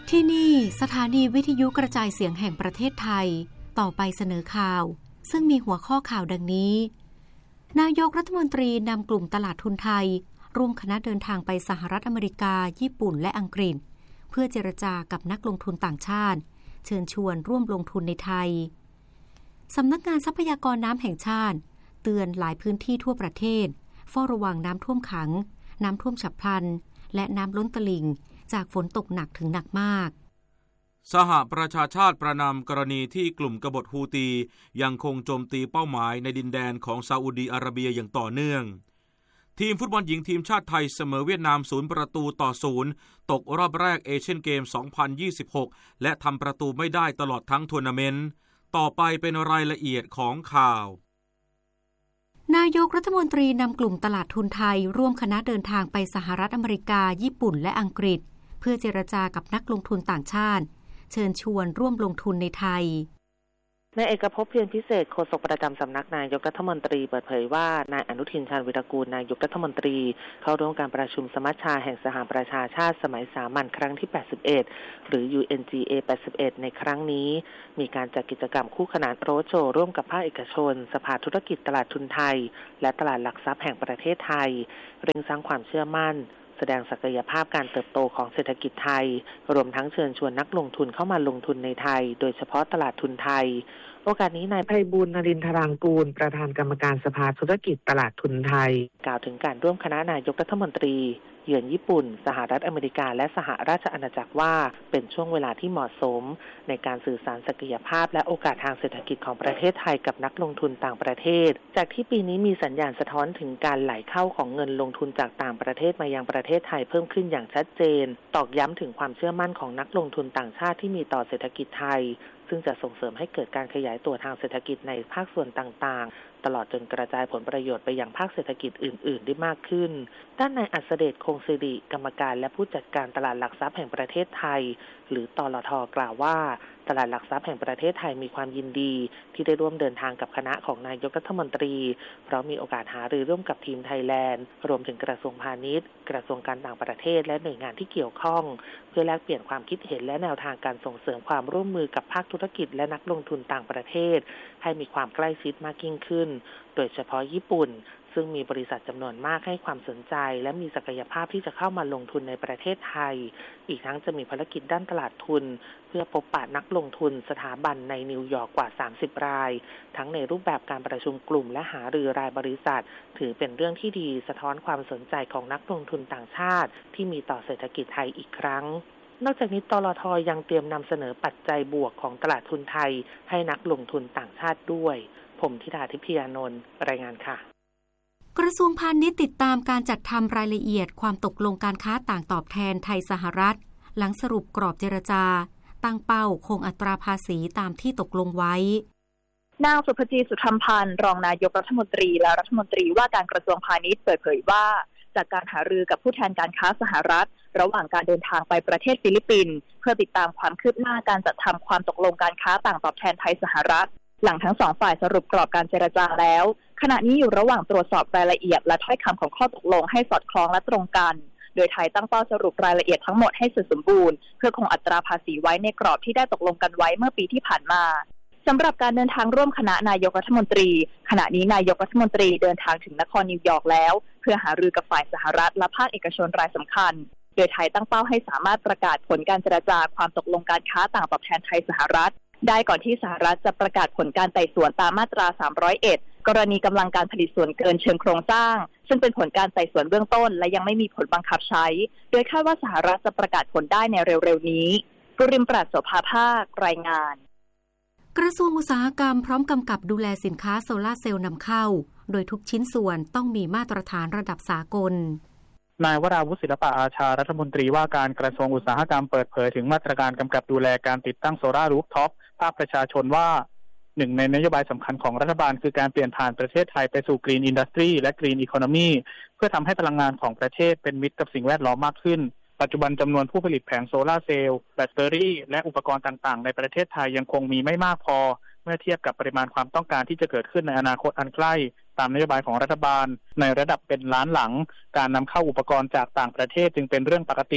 ที่นี่สถานีวิทยุกระจายเสียงแห่งประเทศไทยต่อไปเสนอข่าวซึ่งมีหัวข้อข่าวดังนี้นายกรัฐมนตรีนำกลุ่มตลาดทุนไทยร่วมคณะเดินทางไปสหรัฐอเมริกาญี่ปุ่นและอังกฤษเพื่อเจรจากับนักลงทุนต่างชาติเชิญชวนร่วมลงทุนในไทยสำนักงานทรัพยากรน้ำแห่งชาติเตือนหลายพื้นที่ทั่วประเทศเฝ้าระวังน้ำท่วมขังน้ำท่วมฉับพลันและน้ำล้นตลิ่งจากฝนตกหนักถึงหนักมากสหประชาชาติประณามกรณีที่กลุ่มกบฏฮูตียังคงโจมตีเป้าหมายในดินแดนของซาอุดีอาระเบียอย่างต่อเนื่องทีมฟุตบอลหญิงทีมชาติไทยเสมอเวียดนาม0-0ตกรอบแรกเอเชียนเกม 2026 และทำประตูไม่ได้ตลอดทั้งทัวร์นาเมนต์ต่อไปเป็นรายละเอียดของข่าวนายกรัฐมนตรีนำกลุ่มตลาดทุนไทยร่วมคณะเดินทางไปสหรัฐอเมริกาญี่ปุ่นและอังกฤษเพื่อเจรจากับนักลงทุนต่างชาติเชิญชวนร่วมลงทุนในไทยนายเอกภพเพียรพิเศษโฆษกประจำสำนักนายกรัฐมนตรีเปิดเผยว่านายอนุทินชาญวิรากูลนายกรัฐมนตรีเข้าร่วมการประชุมสมัชชาแห่งสหประชาชาติสมัยสามัญครั้งที่81หรือ UNGA 81ในครั้งนี้มีการจัดกิจกรรมคู่ขนานโรดโชว์ร่วมกับภาคเอกชนสภาธุรกิจตลาดทุนไทยและตลาดหลักทรัพย์แห่งประเทศไทยเร่งสร้างความเชื่อมั่นแสดงศักยภาพการเติบโตของเศรษฐกิจไทยรวมทั้งเชิญชวนนักลงทุนเข้ามาลงทุนในไทยโดยเฉพาะตลาดทุนไทยโอกาสนี้นายไพบูลย์ นรินทรางกูลประธานกรรมการสภาธุรกิจตลาดทุนไทยกล่าวถึงการร่วมคณะนายกรัฐมนตรีเยือนญี่ปุ่นสหรัฐอเมริกาและสหราชอาณาจักรว่าเป็นช่วงเวลาที่เหมาะสมในการสื่อสารศักยภาพและโอกาสทางเศรษฐกิจของประเทศไทยกับนักลงทุนต่างประเทศจากที่ปีนี้มีสัญญาณสะท้อนถึงการไหลเข้าของเงินลงทุนจากต่างประเทศมายังประเทศไทยเพิ่มขึ้นอย่างชัดเจนตอกย้ำถึงความเชื่อมั่นของนักลงทุนต่างชาติที่มีต่อเศรษฐกิจไทยซึ่งจะส่งเสริมให้เกิดการขยายตัวทางเศรษฐกิจในภาคส่วนต่างๆตลอดจนกระจายผลประโยชน์ไปยังภาคเศรษฐกิจอื่นๆได้มากขึ้นด้านนายอัศเดชคงศิริกรรมการและผู้จัดการตลาดหลักทรัพย์แห่งประเทศไทยหรือตลท.กล่าวว่าตลาดหลักทรัพย์แห่งประเทศไทยมีความยินดีที่ได้ร่วมเดินทางกับคณะของนายกรัฐมนตรีเพราะมีโอกาสหารือร่วมกับทีมไทยแลนด์รวมถึงกระทรวงพาณิชย์กระทรวงการต่างประเทศและหน่วยงานที่เกี่ยวข้องเพื่อแลกเปลี่ยนความคิดเห็นและแนวทางการส่งเสริมความร่วมมือกับภาคธุรกิจและนักลงทุนต่างประเทศให้มีความใกล้ชิดมากยิ่งขึ้นโดยเฉพาะญี่ปุ่นซึ่งมีบริษัทจำนวนมากให้ความสนใจและมีศักยภาพที่จะเข้ามาลงทุนในประเทศไทยอีกทั้งจะมีภารกิจด้านตลาดทุนเพื่อพบปะนักลงทุนสถาบันในนิวยอร์กกว่า30รายทั้งในรูปแบบการประชุมกลุ่มและหารือรายบริษัทถือเป็นเรื่องที่ดีสะท้อนความสนใจของนักลงทุนต่างชาติที่มีต่อเศรษฐกิจไทยอีกครั้งนอกจากนี้ตลท.ยังเตรียมนำเสนอปัจจัยบวกของตลาดทุนไทยให้นักลงทุนต่างชาติด้วยผมธิดาทิพยานนท์รายงานค่ะกระทรวงพาณิชย์ติดตามการจัดทำรายละเอียดความตกลงการค้าต่างตอบแทนไทยสหรัฐหลังสรุปกรอบเจรจาตั้งเป้าคงอัตราภาษีตามที่ตกลงไว้นางสุภจี สุธรรมพันธ์รองนายกรัฐมนตรีและรัฐมนตรีว่าการกระทรวงพาณิชย์เปิดเผยว่าจากการหารือกับผู้แทนการค้าสหรัฐระหว่างการเดินทางไปประเทศฟิลิปปินส์เพื่อติดตามความคืบหน้าการจัดทำความตกลงการค้าต่างตอบแทนไทยสหรัฐหลังทั้งสองฝ่ายสรุปกรอบการเจรจาแล้วขณะนี้อยู่ระหว่างตรวจสอบรายละเอียดและถ้อยคำของข้อตกลงให้สอดคล้องและตรงกันโดยไทยตั้งเป้าสรุปรายละเอียดทั้งหมดให้เสร็จสมบูรณ์เพื่อคงอัตราภาษีไว้ในกรอบที่ได้ตกลงกันไว้เมื่อปีที่ผ่านมาสำหรับการเดินทางร่วมคณะนายกรัฐมนตรีขณะนี้นายกรัฐมนตรีเดินทางถึงนครนิวยอร์กแล้วเพื่อหารือกับฝ่ายสหรัฐและภาคเอกชนรายสำคัญโดยไทยตั้งเป้าให้สามารถประกาศผลการเจรจาความตกลงการค้าต่างตอบแทนไทยสหรัฐได้ก่อนที่สหรัฐจะประกาศผลการไต่สวนตามมาตรา301กรณีกำลังการผลิตส่วนเกินเชิงโครงสร้างซึ่งเป็นผลการไต่สวนเบื้องต้นและยังไม่มีผลบังคับใช้โดยคาดว่าสหรัฐจะประกาศผลได้ในเร็วๆนี้กุริมปราศโสภาภาครายงานกระทรวงอุตสาหกรรมพร้อมกำกับดูแลสินค้าโซลาร์เซลล์นำเข้าโดยทุกชิ้นส่วนต้องมีมาตรฐานระดับสากลนายวราวุฒิศิลปะอาชารัฐมนตรีว่าการกระทรวงอุตสาหกรรมเปิดเผยถึงมาตรการกำกับดูแลการติดตั้งโซลาร์รูฟท็อปภาคประชาชนว่าหนึ่งในนโยบายสำคัญของรัฐบาลคือการเปลี่ยนผ่านประเทศไทยไปสู่ Green Industry และ Green Economy เพื่อทำให้พลังงานของประเทศเป็นมิตรกับสิ่งแวดล้อมมากขึ้นปัจจุบันจำนวนผู้ผลิตแผงโซลาร์เซลล์แบตเตอรี่และอุปกรณ์ต่างๆในประเทศไทยยังคงมีไม่มากพอเมื่อเทียบกับปริมาณความต้องการที่จะเกิดขึ้นในอนาคตอันใกล้ตามนโยบายของรัฐบาลในระดับเป็นล้านหลังการนำเข้าอุปกรณ์จากต่างประเทศจึงเป็นเรื่องปกติแ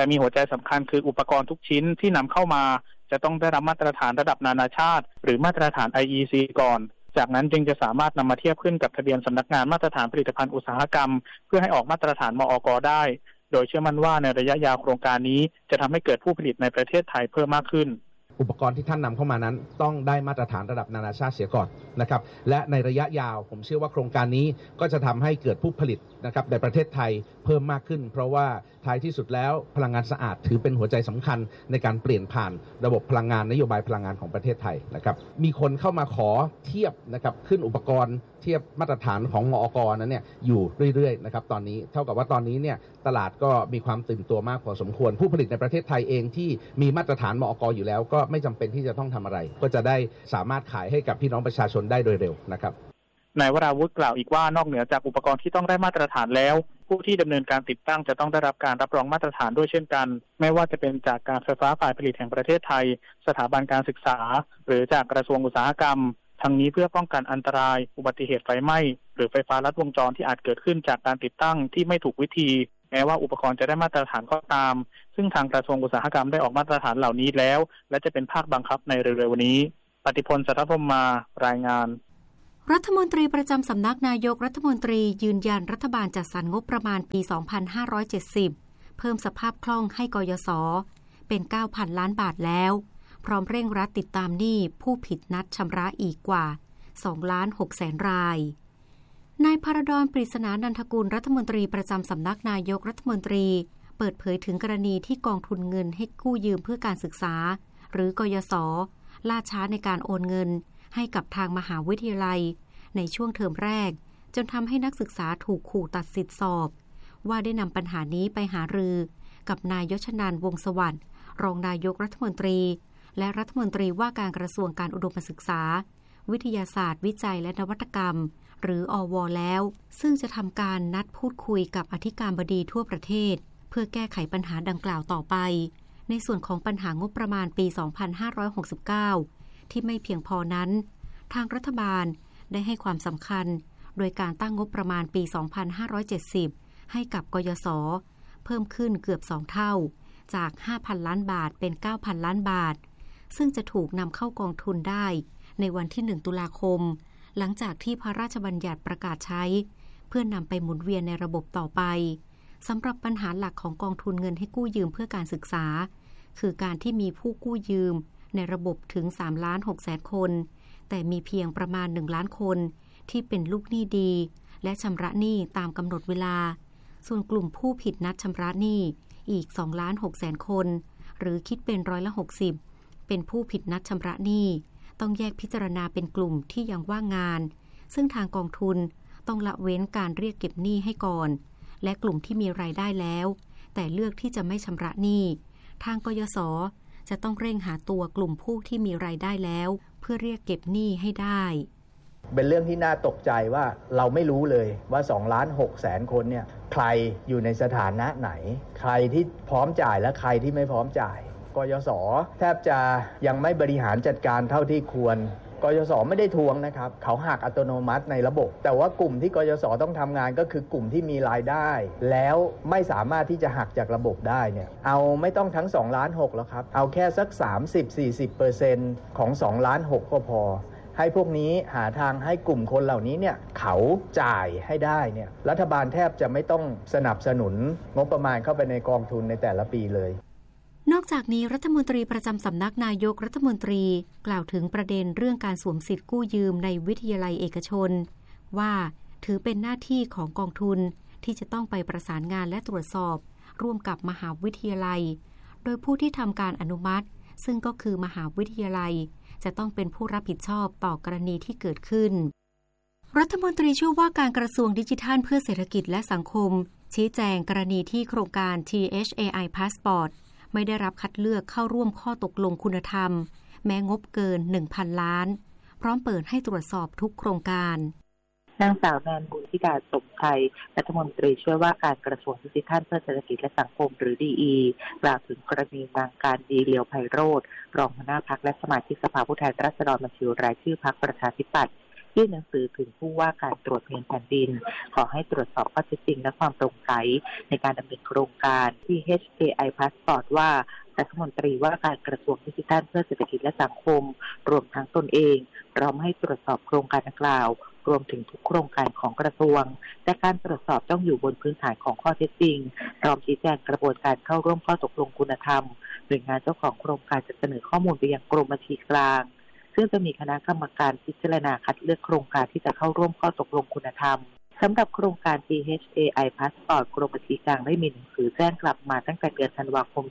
แต่มีหัวใจสำคัญคืออุปกรณ์ทุกชิ้นที่นำเข้ามาจะต้องได้รับมาตรฐานระดับนานาชาติหรือมาตรฐาน IEC ก่อนจากนั้นจึงจะสามารถนำมาเทียบขึ้นกับทะเบียนสำนักงานมาตรฐานผลิตภัณฑ์อุตสาหกรรมเพื่อให้ออกมาตรฐานมอก.ได้โดยเชื่อมั่นว่าในระยะยาวโครงการนี้จะทำให้เกิดผู้ผลิตในประเทศไทยเพิ่มมากขึ้นอุปกรณ์ที่ท่านนำเข้ามานั้นต้องได้มาตรฐานระดับนานาชาติเสียก่อนนะครับและในระยะยาวผมเชื่อว่าโครงการนี้ก็จะทำให้เกิดผู้ผลิตนะครับในประเทศไทยเพิ่มมากขึ้นเพราะว่าท้ายที่สุดแล้วพลังงานสะอาดถือเป็นหัวใจสำคัญในการเปลี่ยนผ่านระบบพลังงานนโยบายพลังงานของประเทศไทยนะครับมีคนเข้ามาขอเทียบนะครับขึ้นอุปกรณ์เทียบมาตรฐานของมอก.นั้นเนี่ยอยู่เรื่อยๆนะครับตอนนี้เท่ากับว่าตอนนี้เนี่ยตลาดก็มีความตื่นตัวมากพอสมควรผู้ผลิตในประเทศไทยเองที่มีมาตรฐานมอก.อยู่แล้วก็ไม่จำเป็นที่จะต้องทำอะไรก็จะได้สามารถขายให้กับพี่น้องประชาชนได้โดยเร็วนะครับนายวราวุฒิกล่าวอีกว่านอกเหนือจากอุปกรณ์ที่ต้องได้มาตรฐานแล้วผู้ที่ดำเนินการติดตั้งจะต้องได้รับการรับรองมาตรฐานด้วยเช่นกันไม่ว่าจะเป็นจากการไฟฟ้าฝ่ายผลิตแห่งประเทศไทยสถาบันการศึกษาหรือจากกระทรวงอุตสาหกรรมทั้งนี้เพื่อป้องกันอันตรายอุบัติเหตุไฟไหม้หรือไฟฟ้าลัดวงจรที่อาจเกิดขึ้นจากการติดตั้งที่ไม่ถูกวิธีแม้ว่าอุปกรณ์จะได้มาตรฐานก็ตามซึ่งทางกระทรวงอุตสาหกรรมได้ออกมาตรฐานเหล่านี้แล้วและจะเป็นภาคบังคับในเร็วๆนี้ปฏิพล สัทธพรหมมารายงานรัฐมนตรีประจำสำนักนายกรัฐมนตรียืนยันรัฐบาลจัดสรรงบประมาณปี 2570 เพิ่มสภาพคล่องให้กยศเป็น 9,000 ล้านบาทแล้วพร้อมเร่งรัดติดตามหนี้ผู้ผิดนัดชำระอีกกว่า 2,600,000 รายนายภารดร ปริศนานันทกุลรัฐมนตรีประจำสำนักนายกรัฐมนตรีเปิดเผยถึงกรณีที่กองทุนเงินให้กู้ยืมเพื่อการศึกษาหรือกยศล่าช้าในการโอนเงินให้กับทางมหาวิทยาลัยในช่วงเทอมแรกจนทำให้นักศึกษาถูกขู่ตัดสิทธิสอบว่าได้นำปัญหานี้ไปหารือกับนายยชนันท์ วงศ์สวัสดิ์รองนายกรัฐมนตรีและรัฐมนตรีว่าการกระทรวงการอุดมศึกษาวิทยาศาสตร์วิจัยและนวัตกรรมหรืออว.แล้วซึ่งจะทำการนัดพูดคุยกับอธิการบดีทั่วประเทศเพื่อแก้ไขปัญหาดังกล่าวต่อไปในส่วนของปัญหางบประมาณปี 2569 ที่ไม่เพียงพอนั้นทางรัฐบาลได้ให้ความสำคัญโดยการตั้งงบประมาณปี 2570 ให้กับกยศเพิ่มขึ้นเกือบ2เท่าจาก 5,000 ล้านบาทเป็น 9,000 ล้านบาทซึ่งจะถูกนำเข้ากองทุนได้ในวันที่ 1 ตุลาคมหลังจากที่พระราชบัญญัติประกาศใช้เพื่อนำไปหมุนเวียนในระบบต่อไปสำหรับปัญหาหลักของกองทุนเงินให้กู้ยืมเพื่อการศึกษาคือการที่มีผู้กู้ยืมในระบบถึง 3,600,000 คนแต่มีเพียงประมาณ 1 ล้านคนที่เป็นลูกหนี้ดีและชำระหนี้ตามกำหนดเวลาส่วนกลุ่มผู้ผิดนัดชำระหนี้อีก 2,600,000 คนหรือคิดเป็น60%เป็นผู้ผิดนัดชำระหนี้ต้องแยกพิจารณาเป็นกลุ่มที่ยังว่างงานซึ่งทางกองทุนต้องละเว้นการเรียกเก็บหนี้ให้ก่อนและกลุ่มที่มีรายได้แล้วแต่เลือกที่จะไม่ชำระหนี้ทางกยศจะต้องเร่งหาตัวกลุ่มผู้ที่มีรายได้แล้วเพื่อเรียกเก็บหนี้ให้ได้เป็นเรื่องที่น่าตกใจว่าเราไม่รู้เลยว่า2,600,000 คนเนี่ยใครอยู่ในสถานะไหนใครที่พร้อมจ่ายและใครที่ไม่พร้อมจ่ายกยศแทบจะยังไม่บริหารจัดการเท่าที่ควรกยศไม่ได้ทวงนะครับเขาหักอัตโนมัติในระบบแต่ว่ากลุ่มที่กยศต้องทำงานก็คือกลุ่มที่มีรายได้แล้วไม่สามารถที่จะหักจากระบบได้เนี่ยเอาไม่ต้องทั้ง2.6 ล้านแล้วครับเอาแค่สัก 30-40% ของ2.6 ล้านก็พอให้พวกนี้หาทางให้กลุ่มคนเหล่านี้เนี่ยเขาจ่ายให้ได้เนี่ยรัฐบาลแทบจะไม่ต้องสนับสนุนงบประมาณเข้าไปในกองทุนในแต่ละปีเลยนอกจากนี้รัฐมนตรีประจำสำนักนายกรัฐมนตรีกล่าวถึงประเด็นเรื่องการสวมสิทธิ์กู้ยืมในวิทยาลัยเอกชนว่าถือเป็นหน้าที่ของกองทุนที่จะต้องไปประสานงานและตรวจสอบร่วมกับมหาวิทยาลัยโดยผู้ที่ทำการอนุมัติซึ่งก็คือมหาวิทยาลัยจะต้องเป็นผู้รับผิดชอบต่อกรณีที่เกิดขึ้นรัฐมนตรีช่วยว่าการกระทรวงดิจิทัลเพื่อเศรษฐกิจและสังคมชี้แจงกรณีที่โครงการ THAI Passportไม่ได้รับคัดเลือกเข้าร่วมข้อตกลงคุณธรรมแม้งบเกิน 1,000 ล้านพร้อมเปิดให้ตรวจสอบทุกโครงการนางสาวแนนบุญธิดาสมชัยรัฐมนตรีช่วยว่าการกระทรวงดิจิทัลเพื่อเศรษฐกิจและสังคมหรือ DE กล่าวถึงกรณีนางการดีเลียวไพโรจน์รองหัวหน้าพรรคและสมาชิกสภาผู้แทนราษฎรบัญชีรายชื่อพรรคประชาธิปัตย์ยื่นหนังสือถึงผู้ว่าการตรวจเงินแผ่นดินขอให้ตรวจสอบข้อเท็จจริงและความโปร่งใสในการดำเนินโครงการที่ HAI Passport ว่ารัฐมนตรีว่าการกระทรวงดิจิทัลเพื่อเศรษฐกิจและสังคมรวมทั้งตนเองพร้อมให้ตรวจสอบโครงการดังกล่าวรวมถึงทุกโครงการของกระทรวงแต่การตรวจสอบต้องอยู่บนพื้นฐานของข้อเท็จจริงพร้อมชี้แจงกระบวนการเข้าร่วมข้อตกลงคุณธรรมหน่วยงานเจ้าของโครงการจะเสนอข้อมูลไปยังกรมบัญชีกลางซึ่งจะมีคณะกรรมการพิจารณาคัดเลือกโครงการที่จะเข้าร่วมข้อตกลงคุณธรรมสำหรับโครงการ HAI Passport กรมบัญชีกลางได้มีหนังสือแจ้งกลับมาตั้งแต่เดือนธันวาคม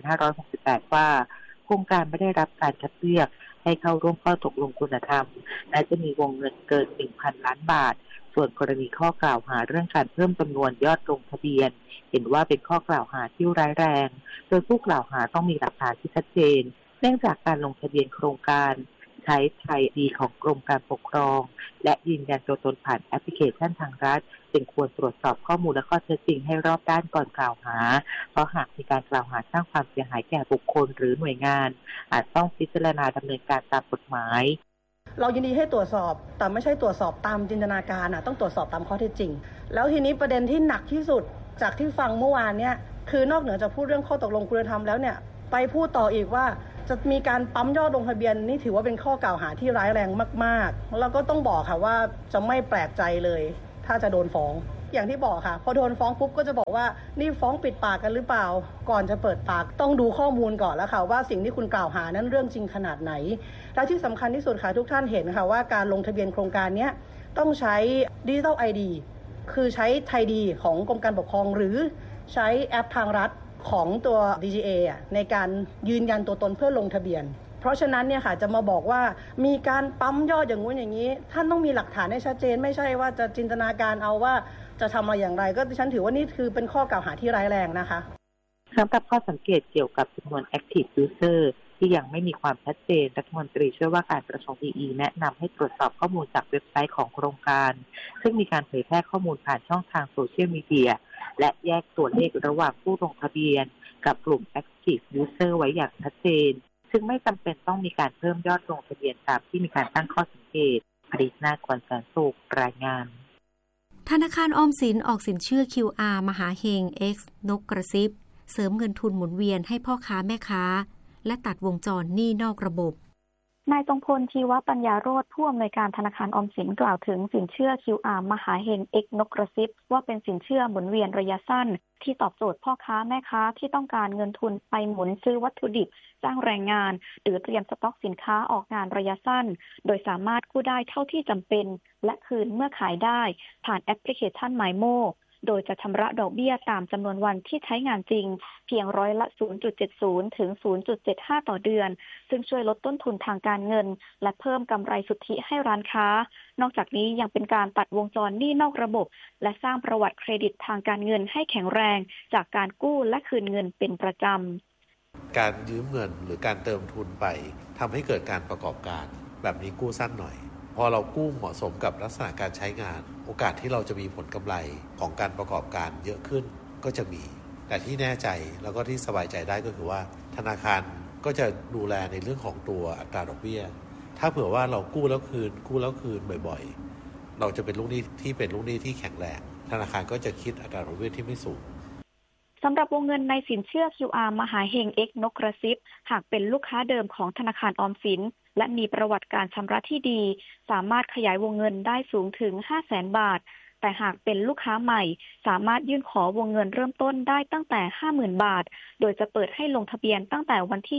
2568 ว่าโครงการไม่ได้รับการคัดเลือกให้เข้าร่วมข้อตกลงคุณธรรมและจะมีวงเงินเกิน 1,000 ล้านบาทส่วนกรณีข้อกล่าวหาเรื่องการเพิ่มจำนวนยอดลงทะเบียนเห็นว่าเป็นข้อกล่าวหาที่ร้ายแรงโดยผู้กล่าวหาต้องมีหลักฐานที่ชัดเจนเนื่องจากการลงทะเบียนโครงการใช้ไทยดีของกรมการปกครองและยืนยันตัวตนผ่านแอปพลิเคชันทางรัฐจึงควรตรวจสอบข้อมูลและข้อเท็จจริงให้รอบด้านก่อนกล่าวหาเพราะหากมีการกล่าวหาสร้างความเสียหายแก่บุคคลหรือหน่วยงานอาจต้องพิจารณาดำเนินการตามกฎหมายเรายินดีให้ตรวจสอบแต่ไม่ใช่ตรวจสอบตามจินตนาการต้องตรวจสอบตามข้อเท็จจริงแล้วทีนี้ประเด็นที่หนักที่สุดจากที่ฟังเมื่อวานเนี่ยคือนอกเหนือจากพูดเรื่องข้อตกลงคุณธรรมแล้วเนี่ยไปพูดต่ออีกว่าจะมีการปั๊มยอดลงทะเบียนนี่ถือว่าเป็นข้อกล่าวหาที่ร้ายแรงมากๆแล้วก็ต้องบอกค่ะว่าจะไม่แปลกใจเลยถ้าจะโดนฟ้องอย่างที่บอกค่ะพอโดนฟ้องปุ๊บก็จะบอกว่านี่ฟ้องปิดปากกันหรือเปล่าก่อนจะเปิดปากต้องดูข้อมูลก่อนแล้วค่ะว่าสิ่งที่คุณกล่าวหานั้นเรื่องจริงขนาดไหนและที่สำคัญที่สุดค่ะทุกท่านเห็นค่ะว่าการลงทะเบียนโครงการนี้ต้องใช้ดิจิทัล ID คือใช้ไทยดีของกรมการปกครองหรือใช้แอปทางรัฐของตัว DGA ในการยืนยันตัวตนเพื่อลงทะเบียนเพราะฉะนั้นเนี่ยค่ะจะมาบอกว่ามีการปั๊มยอดอย่างงู้นอย่างนี้ท่านต้องมีหลักฐานให้ชัดเจนไม่ใช่ว่าจะจินตนาการเอาว่าจะทำอะไรอย่างไรก็ดิฉันถือว่านี่คือเป็นข้อกล่าวหาที่ร้ายแรงนะคะสำหรับข้อสังเกตเกี่ยวกับจำนวน Active User ที่ยังไม่มีความชัดเจนรัฐมนตรีเชื่อว่าการกระทรวงดีแนะนำให้ตรวจสอบข้อมูลจากเว็บไซต์ของโครงการซึ่งมีการเผยแพร่ข้อมูลผ่านช่องทางโซเชียลมีเดียและแยกตัวเลขระหว่างผู้ลงทะเบียนกับกลุ่ม Active User ไว้อย่างชัดเจนซึ่งไม่จำเป็นต้องมีการเพิ่มยอดลงทะเบียนตามที่มีการตั้งข้อสังเกตอริศนาคอนแสนสุขรายงานธนาคารออมสินออกสินเชื่อ QR มหาเฮง X นกกระซิบเสริมเงินทุนหมุนเวียนให้พ่อค้าแม่ค้าและตัดวงจรหนี้นอกระบบนายทรงพลชีวปัญญาโรจน์ผู้อำนวยการธนาคารออมสินกล่าวถึงสินเชื่อ QR มหาเฮง X นกกระซิบว่าเป็นสินเชื่อหมุนเวียนระยะสั้นที่ตอบโจทย์พ่อค้าแม่ค้าที่ต้องการเงินทุนไปหมุนซื้อวัตถุดิบจ้างแรงงานหรือเตรียมสต็อกสินค้าออกงานระยะสั้นโดยสามารถกู้ได้เท่าที่จำเป็นและคืนเมื่อขายได้ผ่านแอปพลิเคชัน MyMoโดยจะชำระดอกเบี้ยตามจำนวนวันที่ใช้งานจริงเพียงร้อยละ 0.70 ถึง 0.75 ต่อเดือนซึ่งช่วยลดต้นทุนทางการเงินและเพิ่มกำไรสุทธิให้ร้านค้านอกจากนี้ยังเป็นการตัดวงจรหนี้นอกระบบและสร้างประวัติเครดิตทางการเงินให้แข็งแรงจากการกู้และคืนเงินเป็นประจำการยืมเงินหรือการเติมทุนไปทำให้เกิดการประกอบการแบบนี้กู้สั้นหน่อยพอเรากู้เหมาะสมกับลักษณะการใช้งานโอกาสที่เราจะมีผลกำไรของการประกอบการเยอะขึ้นก็จะมีแต่ที่แน่ใจแล้วก็ที่สบายใจได้ก็คือว่าธนาคารก็จะดูแลในเรื่องของตัวอัตราดอกเบี้ยถ้าเผื่อว่าเรากู้แล้วคืนบ่อยๆเราจะเป็นลูกหนี้ที่เป็นลูกหนี้ที่แข็งแรงธนาคารก็จะคิดอัตราดอกเบี้ยที่ไม่สูงสำหรับวงเงินในสินเชื่อ QR มหาเฮง X นกกระซิบหากเป็นลูกค้าเดิมของธนาคารออมสินและมีประวัติการชำระที่ดีสามารถขยายวงเงินได้สูงถึง 500,000 บาทแต่หากเป็นลูกค้าใหม่สามารถยื่นขอวงเงินเริ่มต้นได้ตั้งแต่ 50,000 บาทโดยจะเปิดให้ลงทะเบียนตั้งแต่วันที่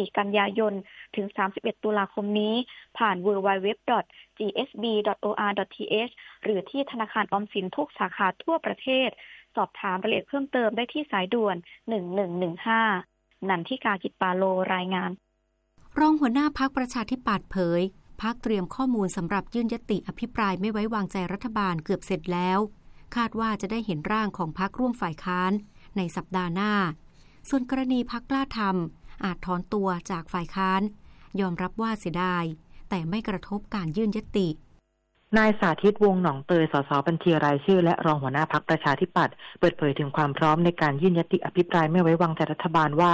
24 กันยายนถึง 31 ตุลาคมนี้ผ่าน www.gsb.or.th หรือที่ธนาคารออมสินทุกสาขาทั่วประเทศสอบถามรายละเอียดเพิ่มเติมได้ที่สายด่วน1115นันทิกา กิจปาโลรายงานรองหัวหน้าพรรคประชาธิปัตย์เผยพรรคเตรียมข้อมูลสำหรับยื่นญัตติอภิปรายไม่ไว้วางใจรัฐบาลเกือบเสร็จแล้วคาดว่าจะได้เห็นร่างของพรรคร่วมฝ่ายค้านในสัปดาห์หน้าส่วนกรณีพรรคกล้าทำอาจถอนตัวจากฝ่ายค้านยอมรับว่าเสียดายแต่ไม่กระทบการยื่นญัตตินายสาธิตวงศ์หนองเตยสสบัญชีรายชื่อและรองหัวหน้าพรรคประชาธิปัตย์เปิดเผยถึงความพร้อมในการยื่นญัตติอภิปรายไม่ไว้วางใจรัฐบาลว่า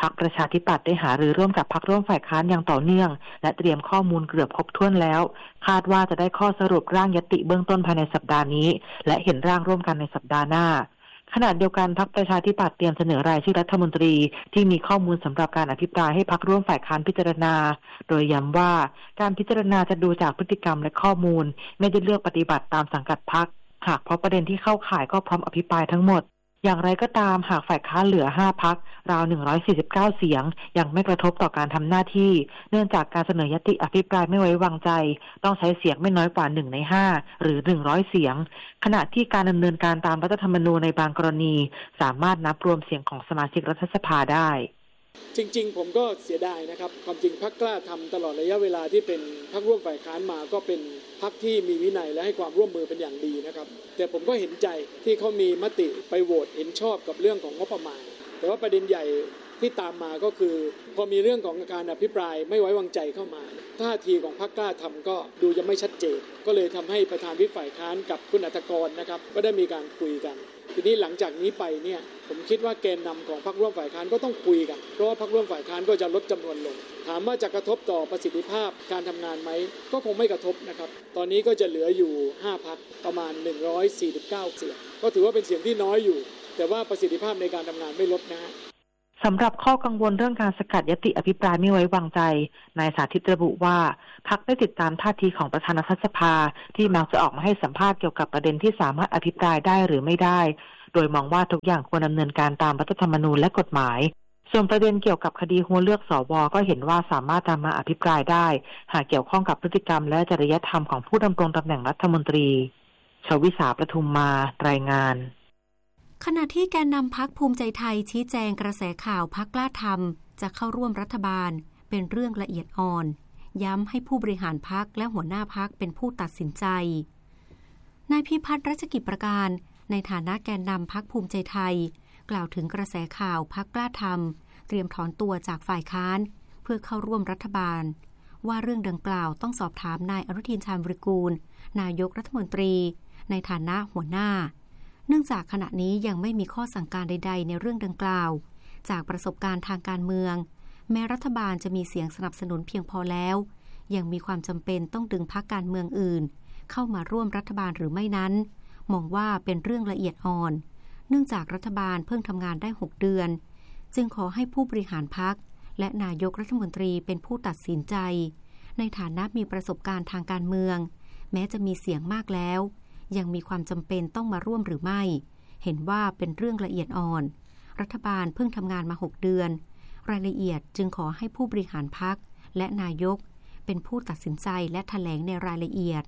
พรรคประชาธิปัตย์ได้หารือร่วมกับพรรคร่วมฝ่ายค้านอย่างต่อเนื่องและเตรียมข้อมูลเกือบครบถ้วนแล้วคาดว่าจะได้ข้อสรุปร่างญัตติเบื้องต้นภายในสัปดาห์นี้และเห็นร่างร่วมกันในสัปดาห์หน้าขณะเดียวกันพรรคประชาธิปัตย์เตรียมเสนอรายชื่อรัฐมนตรีที่มีข้อมูลสำหรับการอภิปรายให้พรรคร่วมฝ่ายค้านพิจารณาโดยย้ำว่าการพิจารณาจะดูจากพฤติกรรมและข้อมูลไม่ได้เลือกปฏิบัติตามสังกัดพรรคหากเพราะประเด็นที่เข้าข่ายก็พร้อมอภิปรายทั้งหมดอย่างไรก็ตามหากฝ่ายค้านเหลือ5พรรคราว149เสียงยังไม่กระทบต่อการทำหน้าที่เนื่องจากการเสนอยติอภิปรายไม่ไว้วางใจต้องใช้เสียงไม่น้อยกว่า1ใน5หรือ100เสียงขณะที่การดำเนินการตามรัฐธรรมนูญในบางกรณีสามารถนับรวมเสียงของสมาชิกรัฐสภาได้จริงๆผมก็เสียดายนะครับความจริงพรรคกล้าทำตลอดระยะเวลาที่เป็นพรรคร่วมฝ่ายค้านมาก็เป็นพรรคที่มีวินัยและให้ความร่วมมือเป็นอย่างดีนะครับแต่ผมก็เห็นใจที่เขามีมติไปโหวตเห็นชอบกับเรื่องของงบประมาณแต่ว่าประเด็นใหญ่ที่ตามมาก็คือพอมีเรื่องของการอภิปรายไม่ไว้วางใจเข้ามาท่าทีของพรรคกล้าทำก็ดูยังไม่ชัดเจนก็เลยทำให้ประธานวิปฝ่ายค้านกับคุณอัฐกรนะครับก็ได้มีการคุยกันทีนี้หลังจากนี้ไปเนี่ยผมคิดว่าแกนนำของพรรคร่วมฝ่ายค้านก็ต้องคุยกันเพราะว่าพรรคร่วมฝ่ายค้านก็จะลดจำนวนลงถามว่าจะกระทบต่อประสิทธิภาพการทำงานไหมก็คงไม่กระทบนะครับตอนนี้ก็จะเหลืออยู่5พรรคประมาณ149เสียงก็ถือว่าเป็นเสียงที่น้อยอยู่แต่ว่าประสิทธิภาพในการทำงานไม่ลดนะสำหรับข้อกังวลเรื่องการสกัดญัตติอภิปรายไม่ไว้วางใจนายสาธิตระบุว่าพรรคได้ติดตามท่าทีของประธานรัฐสภาที่มักจะออกมาให้สัมภาษณ์เกี่ยวกับประเด็นที่สามารถอภิปรายได้หรือไม่ได้โดยมองว่าทุกอย่างควรดำเนินการตามรัฐธรรมนูญและกฎหมายส่วนประเด็นเกี่ยวกับคดีหัวเลือกสวก็เห็นว่าสามารถนำมาอภิปรายได้หากเกี่ยวข้องกับพฤติกรรมและจริยธรรมของผู้ดำรงตำแหน่งรัฐมนตรีชวิสาประทุมมารายงานขณะที่แกนนำพรรคภูมิใจไทยชี้แจงกระแสข่าวพรรคกล้าทำจะเข้าร่วมรัฐบาลเป็นเรื่องละเอียดอ่อนย้ำให้ผู้บริหารพรรคและหัวหน้าพรรคเป็นผู้ตัดสินใจนายพิพัฒน์รัชกิจประการในฐานะแกนนำพรรคภูมิใจไทยกล่าวถึงกระแสข่าวพรรคกล้าทำเตรียมถอนตัวจากฝ่ายค้านเพื่อเข้าร่วมรัฐบาลว่าเรื่องดังกล่าวต้องสอบถามนายอนุทินชาญวิรากูลนายกรัฐมนตรีในฐานะหัวหน้าเนื่องจากขณะนี้ยังไม่มีข้อสั่งการใดๆในเรื่องดังกล่าวจากประสบการณ์ทางการเมืองแม้รัฐบาลจะมีเสียงสนับสนุนเพียงพอแล้วยังมีความจำเป็นต้องดึงพรรคการเมืองอื่นเข้ามาร่วมรัฐบาลหรือไม่นั้นมองว่าเป็นเรื่องละเอียดอ่อนเนื่องจากรัฐบาลเพิ่งทำงานได้6เดือนจึงขอให้ผู้บริหารพรรคและนายกรัฐมนตรีเป็นผู้ตัดสินใจในฐานะมีประสบการณ์ทางการเมืองแม้จะมีเสียงมากแล้วยังมีความจำเป็นต้องมาร่วมหรือไม่เห็นว่าเป็นเรื่องละเอียดอ่อนรัฐบาลเพิ่งทำงานมา6เดือนรายละเอียดจึงขอให้ผู้บริหารพรรคและนายกเป็นผู้ตัดสินใจและแถลงในรายละเอียด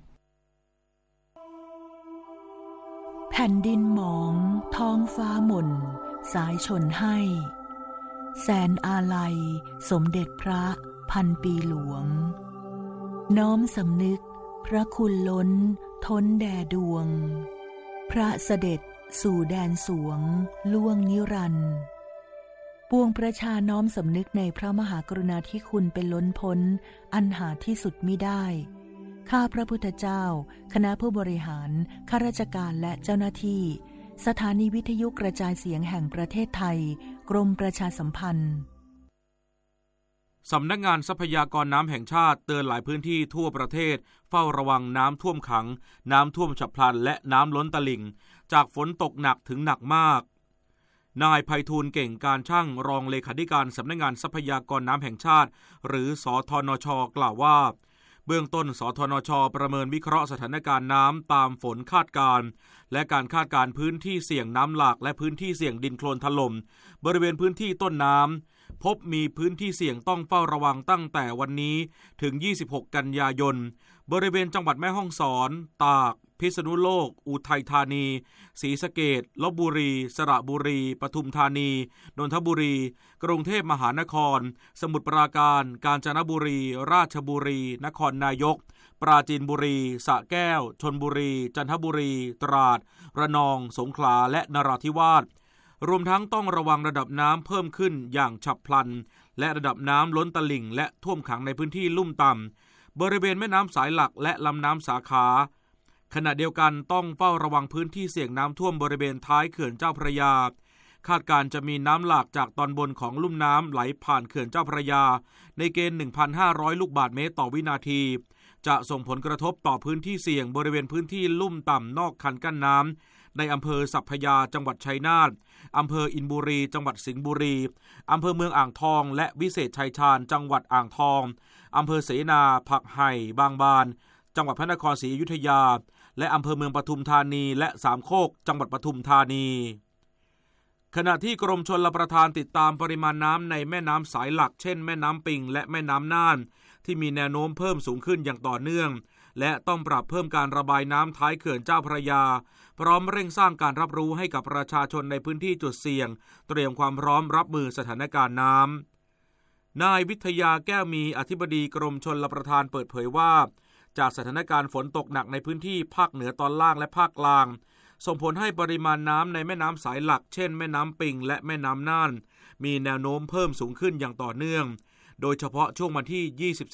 แผ่นดินหมองท้องฟ้าหม่นสายชนให้แสนอาลัยสมเด็จพระพันปีหลวงน้อมสำนึกพระคุณล้นท้นแด่ดวงพระเสด็จสู่แดนสวงล่วงนิรันดร์ปวงประชาน้อมสำนึกในพระมหากรุณาธิคุณเป็นล้นพ้นอันหาที่สุดมิได้ข้าพระพุทธเจ้าคณะผู้บริหารข้าราชการและเจ้าหน้าที่สถานีวิทยุกระจายเสียงแห่งประเทศไทยกรมประชาสัมพันธ์สำนักงานทรัพยากรน้ำแห่งชาติเตือนหลายพื้นที่ทั่วประเทศเฝ้าระวังน้ำท่วมขังน้ำท่วมฉับพลันและน้ำล้นตลิ่งจากฝนตกหนักถึงหนักมากนายไพฑูรย์เก่งการช่างรองเลขาธิการสำนักงานทรัพยากรน้ำแห่งชาติหรือสธนช.กล่าวว่าเบื้องต้นสธนช.ประเมินวิเคราะห์สถานการณ์น้ำตามฝนคาดการณ์และการคาดการณ์พื้นที่เสี่ยงน้ำหลากและพื้นที่เสี่ยงดินโคลนถล่มบริเวณพื้นที่ต้นน้ำพบมีพื้นที่เสี่ยงต้องเฝ้าระวังตั้งแต่วันนี้ถึง26กันยายนบริเวณจังหวัดแม่ฮ่องสอนตากพิษณุโลกอุทัยธานีศรีสะเกษลพบุรีสระบุรีปทุมธานีนนทบุรีกรุงเทพมหานครสมุทรปราการกาญจนบุรีราชบุรีนครนายกปราจีนบุรีสระแก้วชลบุรีจันทบุรีตราดระนองสงขลาและนราธิวาสรวมทั้งต้องระวังระดับน้ำเพิ่มขึ้นอย่างฉับพลันและระดับน้ำล้นตลิ่งและท่วมขังในพื้นที่ลุ่มต่ำบริเวณแม่น้ำสายหลักและลำน้ำสาขาขณะเดียวกันต้องเฝ้าระวังพื้นที่เสี่ยงน้ำท่วมบริเวณท้ายเขื่อนเจ้าพระยาคาดการจะมีน้ำหลากจากตอนบนของลุ่มน้ำไหลผ่านเขื่อนเจ้าพระยาในเกณฑ์ 1,500 ลูกบาศก์เมตรต่อวินาทีจะส่งผลกระทบต่อพื้นที่เสี่ยงบริเวณพื้นที่ลุ่มต่ำนอกคันกั้นน้ำในอำเภอสัพพยาจังหวัดชัยนาทอำเภออินบุรีจังหวัดสิงห์บุรีอำเภอเมืองอ่างทองและวิเศษชัยชาญจังหวัดอ่างทองอำเภอเสนาผักไห่บางบานจังหวัดพระนครศรีอยุธยาและอำเภอเมืองปทุมธานีและสามโคกจังหวัดปทุมธานีขณะที่กรมชลประทานติดตามปริมาณน้ำในแม่น้ำสายหลักเช่นแม่น้ำปิงและแม่น้ำน่านที่มีแนวโน้มเพิ่มสูงขึ้นอย่างต่อเนื่องและต้องปรับเพิ่มการระบายน้ำท้ายเขื่อนเจ้าพระยาพร้อมเร่งสร้างการรับรู้ให้กับประชาชนในพื้นที่จุดเสี่ยงเตรียมความพร้อมรับมือสถานการณ์น้ำนายวิทยาแก้วมีอธิบดีกรมชลประทานเปิดเผยว่าจากสถานการณ์ฝนตกหนักในพื้นที่ภาคเหนือตอนล่างและภาคกลางส่งผลให้ปริมาณน้ำในแม่น้ำสายหลักเช่นแม่น้ำปิงและแม่น้ำน่านมีแนวโน้มเพิ่มสูงขึ้นอย่างต่อเนื่องโดยเฉพาะช่วงวันที่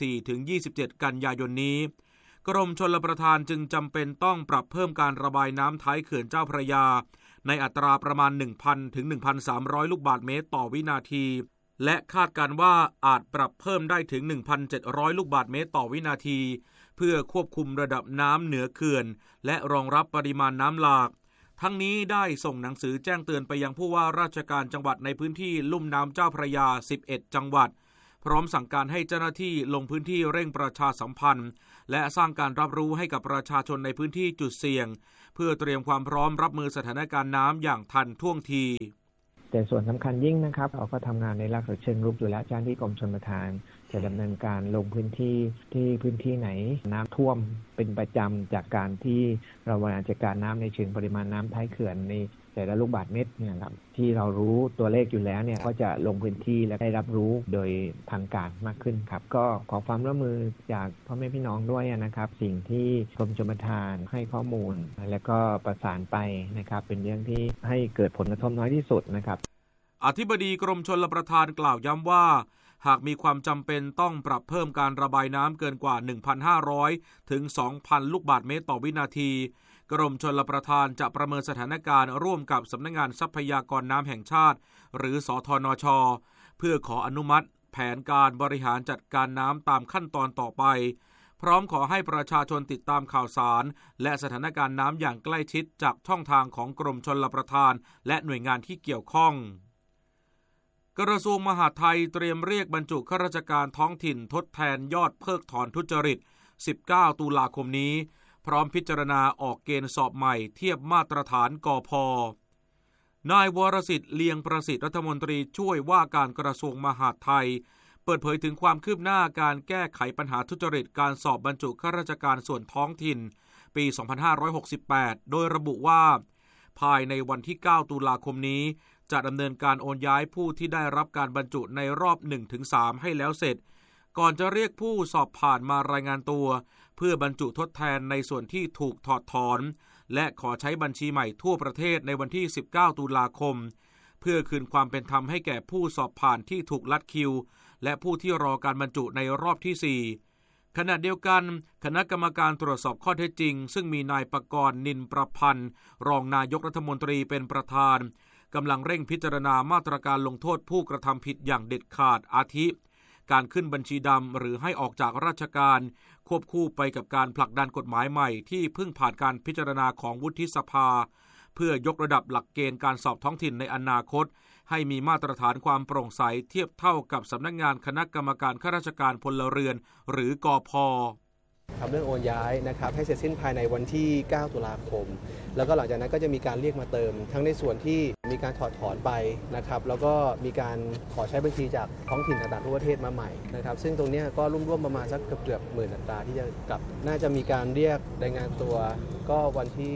24-27 กันยายนนี้กรมชลประทานจึงจำเป็นต้องปรับเพิ่มการระบายน้ำท้ายเขื่อนเจ้าพระยาในอัตราประมาณ 1,000 ถึง 1,300 ลูกบาศก์เมตรต่อวินาทีและคาดการว่าอาจปรับเพิ่มได้ถึง 1,700 ลูกบาศก์เมตรต่อวินาทีเพื่อควบคุมระดับน้ำเหนือเขื่อนและรองรับปริมาณน้ำหลากทั้งนี้ได้ส่งหนังสือแจ้งเตือนไปยังผู้ว่าราชการจังหวัดในพื้นที่ลุ่มน้ำเจ้าพระยา 11 จังหวัดพร้อมสั่งการให้เจ้าหน้าที่ลงพื้นที่เร่งประชาสัมพันธ์และสร้างการรับรู้ให้กับประชาชนในพื้นที่จุดเสี่ยงเพื่อเตรียมความพร้อมรับมือสถานการณ์น้ำอย่างทันท่วงทีแต่ส่วนสำคัญยิ่งนะครับเราก็ทำงานในลักษณะเชิงรุกอยู่แล้วเจ้าหน้าที่กรมชลประทานจะดำเนินการลงพื้นที่ที่พื้นที่ไหนน้ำท่วมเป็นประจำจากการที่เราบริหารจัดการน้ำในเชิงปริมาณน้ำท้ายเขื่อนในแต่ละลูกบาศก์เมตรเนี่ยครับที่เรารู้ตัวเลขอยู่แล้วเนี่ยก็จะลงพื้นที่และได้รับรู้โดยทางการมากขึ้นครับก็ขอความร่วมมือจากพ่อแม่พี่น้องด้วยนะครับสิ่งที่กรมชลประทานให้ข้อมูลและก็ประสานไปนะครับเป็นเรื่องที่ให้เกิดผลกระทบน้อยที่สุดนะครับอธิบดีกรมชลประทานกล่าวย้ำว่าหากมีความจำเป็นต้องปรับเพิ่มการระบายน้ำเกินกว่า 1,500 ถึง 2,000 ลูกบาศก์เมตรต่อวินาทีกรมชลประทานจะประเมินสถานการณ์ร่วมกับสำนักงานทรัพยากรน้ำแห่งชาติหรือสธนช.เพื่อขออนุมัติแผนการบริหารจัดการน้ำตามขั้นตอนต่อไปพร้อมขอให้ประชาชนติดตามข่าวสารและสถานการณ์น้ำอย่างใกล้ชิดจากช่องทางของกรมชลประทานและหน่วยงานที่เกี่ยวข้องกระทรวงมหาดไทยเตรียมเรียกบรรจุข้าราชการท้องถิ่นทดแทนยอดเพิกถอนทุจริต 19 ตุลาคมนี้พร้อมพิจารณาออกเกณฑ์สอบใหม่เทียบมาตรฐานกพ.นายวรสิทธิ์เลียงประสิทธิ์รัฐมนตรีช่วยว่าการกระทรวงมหาดไทยเปิดเผยถึงความคืบหน้าการแก้ไขปัญหาทุจริตการสอบบรรจุข้าราชการส่วนท้องถิ่นปี 2568 โดยระบุว่าภายในวันที่ 9 ตุลาคมนี้จะดำเนินการโอนย้ายผู้ที่ได้รับการบรรจุในรอบ 1-3 ให้แล้วเสร็จก่อนจะเรียกผู้สอบผ่านมารายงานตัวเพื่อบรรจุทดแทนในส่วนที่ถูกถอดถอนและขอใช้บัญชีใหม่ทั่วประเทศในวันที่ 19 ตุลาคมเพื่อคืนความเป็นธรรมให้แก่ผู้สอบผ่านที่ถูกลัดคิวและผู้ที่รอการบรรจุในรอบที่ 4ขณะเดียวกันคณะกรรมการตรวจสอบข้อเท็จจริงซึ่งมีนายปกรณ์นินประพันธ์รองนายกรัฐมนตรีเป็นประธานกำลังเร่งพิจารณามาตรการลงโทษผู้กระทำผิดอย่างเด็ดขาดอาทิการขึ้นบัญชีดำหรือให้ออกจากราชการควบคู่ไปกับการผลักดันกฎหมายใหม่ที่เพิ่งผ่านการพิจารณาของวุฒิสภาเพื่อยกระดับหลักเกณฑ์การสอบท้องถิ่นในอนาคตให้มีมาตรฐานความโปร่งใสเทียบเท่ากับสำนักงานคณะกรรมการข้าราชการพลเรือนหรือกพ. ทำเรื่องโอนย้ายนะครับให้เสร็จสิ้นภายในวันที่ 9 ตุลาคมแล้วก็หลังจากนั้นก็จะมีการเรียกมาเติมทั้งในส่วนที่มีการถอดถอนไปนะครับแล้วก็มีการขอใช้บัญชีจากท้องถิ่นต่างๆทั่วประเทศมาใหม่นะครับซึ่งตรงนี้ก็ร่วมประมาณสักเกือบ10,000 อัตราที่จะกลับน่าจะมีการเรียกรายงานตัวก็วันที่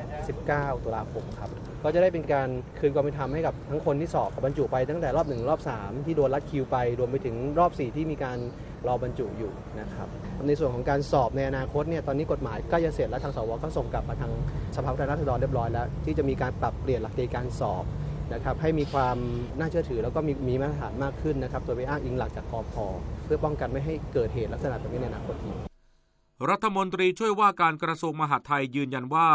19 ตุลาคมครับก็จะได้เป็นการคืนความเป็นธรรมให้กับทั้งคนที่สอบบรรจุไปตั้งแต่รอบ1รอบ3ที่โดนลัดคิวไปรวมไปถึงรอบ4ที่มีการรอบรรจุอยู่นะครับในส่วนของการสอบในอนาคตเนี่ยตอนนี้กฎหมายใกล้จะเสร็จแล้วทางสวก็ส่งกลับมาทางสภาผู้แทนราษฎรเรียบร้อยแล้วที่จะมีการปรับเปลี่ยนหลักเกณฑ์การสอบนะครับให้มีความน่าเชื่อถือแล้วก็มีมาตรฐานมากขึ้นนะครับโดยไปอ้างอิงหลักจากกพ.เพื่อป้องกันไม่ให้เกิดเหตุลักษณะแบบนี้ในอนาคตรัฐมนตรีช่วยว่าการกระทรวงมหาดไทยยืนยันว่า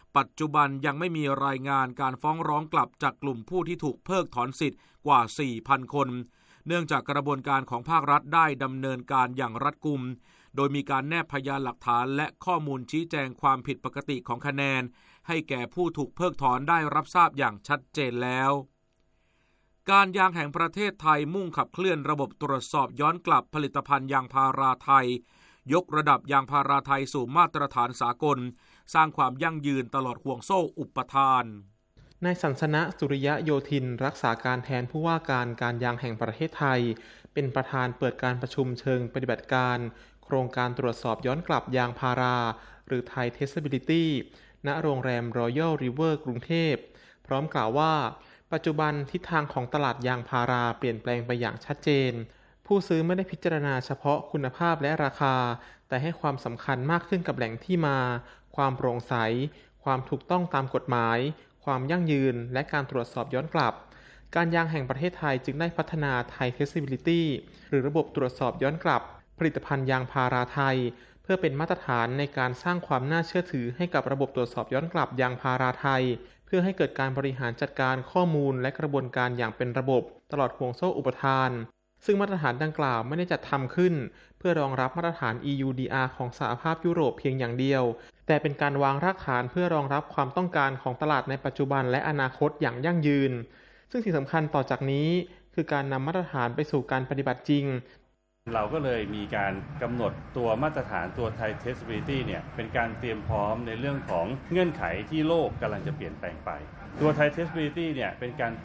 ปัจจุบันยังไม่มีรายงานการฟ้องร้องกลับจากกลุ่มผู้ที่ถูกเพิกถอนสิทธิ์กว่า 4,000 คนเนื่องจากกระบวนการของภาครัฐได้ดำเนินการอย่างรัดกุมโดยมีการแนบพยานหลักฐานและข้อมูลชี้แจงความผิดปกติของคะแนนให้แก่ผู้ถูกเพิกถอนได้รับทราบอย่างชัดเจนแล้วการยางแห่งประเทศไทยมุ่งขับเคลื่อนระบบตรวจสอบย้อนกลับผลิตภัณฑ์ยางพาราไทยยกระดับยางพาราไทยสู่มาตรฐานสากลสร้างความยั่งยืนตลอดห่วงโซ่อุปทานนายสันสนะสุริยะโยธินรักษาการแทนผู้ว่าการยางแห่งประเทศไทยเป็นประธานเปิดการประชุมเชิงปฏิบัติการโครงการตรวจสอบย้อนกลับยางพาราหรือ Thai Traceability ณโรงแรม Royal River กรุงเทพพร้อมกล่าวว่าปัจจุบันทิศทางของตลาดยางพาราเปลี่ยนแปลงไปอย่างชัดเจนผู้ซื้อไม่ได้พิจารณาเฉพาะคุณภาพและราคาแต่ให้ความสำคัญมากขึ้นกับแหล่งที่มาความโปร่งใสความถูกต้องตามกฎหมายความยั่งยืนและการตรวจสอบย้อนกลับการยางแห่งประเทศไทยจึงได้พัฒนา Thai Traceability หรือระบบตรวจสอบย้อนกลับผลิตภัณฑ์ยางพาราไทยเพื่อเป็นมาตรฐานในการสร้างความน่าเชื่อถือให้กับระบบตรวจสอบย้อนกลับยางพาราไทยเพื่อให้เกิดการบริหารจัดการข้อมูลและกระบวนการอย่างเป็นระบบตลอดห่วงโซ่อุปทานซึ่งมาตรฐานดังกล่าวไม่ได้จัดทำขึ้นเพื่อรองรับมาตรฐาน EUDR ของสหภาพยุโรปเพียงอย่างเดียวแต่เป็นการวางรากฐานเพื่อรองรับความต้องการของตลาดในปัจจุบันและอนาคตอย่างยั่งยืนซึ่งสิ่งสำคัญต่อจากนี้คือการนำมาตรฐานไปสู่การปฏิบัติจริงเราก็เลยมีการกำหนดตัวมาตรฐานตัว Thai Traceability เนี่ยเป็นการเตรียมพร้อมในเรื่องของเงื่อนไขที่โลกกำลังจะเปลี่ยนแปลงไปตัว Thai Traceability เนี่ยเป็นการ